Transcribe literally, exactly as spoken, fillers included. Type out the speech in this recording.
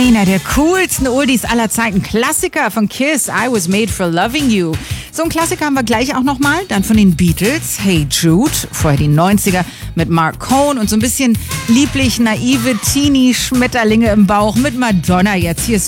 Einer der coolsten Oldies aller Zeiten. Klassiker von Kiss, I Was Made for Loving You. So einen Klassiker haben wir gleich auch nochmal. Dann von den Beatles, Hey Jude. Vorher die neunziger mit Mark Cohn und so ein bisschen lieblich naive Teenie-Schmetterlinge im Bauch mit Madonna jetzt. Hier ist